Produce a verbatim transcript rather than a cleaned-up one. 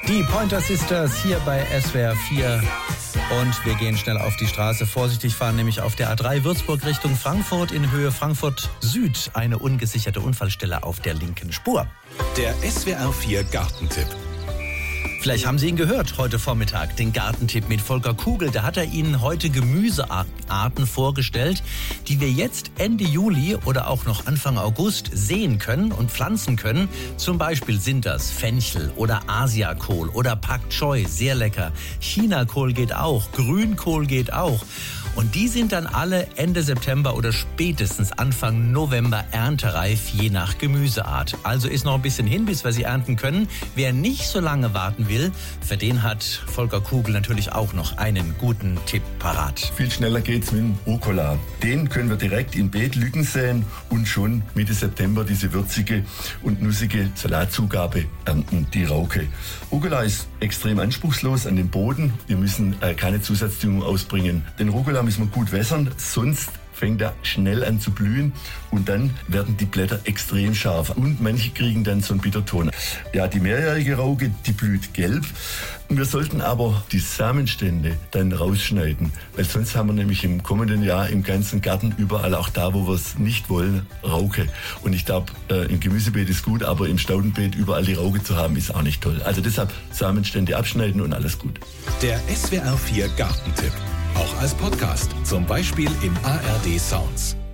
Die Pointer Sisters hier bei S W R vier. Und wir gehen schnell auf die Straße. Vorsichtig fahren, nämlich auf der A drei Würzburg Richtung Frankfurt in Höhe Frankfurt Süd. Eine ungesicherte Unfallstelle auf der linken Spur. Der S W R vier Gartentipp. Vielleicht haben Sie ihn gehört heute Vormittag, den Gartentipp mit Volker Kugel. Da hat er Ihnen heute Gemüsearten vorgestellt, die wir jetzt Ende Juli oder auch noch Anfang August sehen können und pflanzen können. Zum Beispiel sind das Fenchel oder Asiakohl oder Pak Choi, sehr lecker. Chinakohl geht auch, Grünkohl geht auch. Und die sind dann alle Ende September oder spätestens Anfang November erntereif, je nach Gemüseart. Also ist noch ein bisschen hin, bis wir sie ernten können. Wer nicht so lange warten will, für den hat Volker Kugel natürlich auch noch einen guten Tipp parat. Viel schneller geht's mit dem Rucola. Den können wir direkt im Beet Lücken säen und schon Mitte September diese würzige und nussige Salatzugabe ernten, die Rauke. Rucola ist extrem anspruchslos an den Boden. Wir müssen äh, keine Zusatzdüngung ausbringen. Den Rucola müssen wir gut wässern, sonst fängt er schnell an zu blühen und dann werden die Blätter extrem scharf und manche kriegen dann so einen Bitterton. Ja, die mehrjährige Rauke, die blüht gelb. Wir sollten aber die Samenstände dann rausschneiden, weil sonst haben wir nämlich im kommenden Jahr im ganzen Garten überall, auch da, wo wir es nicht wollen, Rauke. Und ich glaube, äh, im Gemüsebeet ist gut, aber im Staudenbeet überall die Rauke zu haben, ist auch nicht toll. Also deshalb Samenstände abschneiden und alles gut. Der S W R vier Gartentipp. Auch als Podcast, zum Beispiel in A R D Sounds.